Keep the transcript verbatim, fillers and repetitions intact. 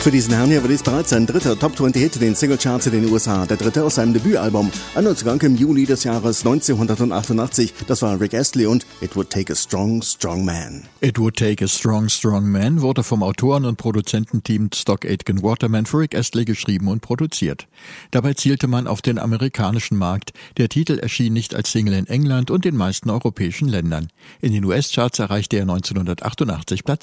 Für diesen Herrn hier war dies bereits sein dritter Top zwanzig Hit in den Singlecharts in den U S A. Der dritte aus seinem Debütalbum. Ein Neuzugang im Juli des Jahres neunzehnhundertachtundachtzig. Das war Rick Astley und It Would Take a Strong, Strong Man. It Would Take a Strong, Strong Man wurde vom Autoren- und Produzententeam Stock Aitken Waterman für Rick Astley geschrieben und produziert. Dabei zielte man auf den amerikanischen Markt. Der Titel erschien nicht als Single in England und den meisten europäischen Ländern. In den U S-Charts erreichte er neunzehnhundertachtundachtzig Platz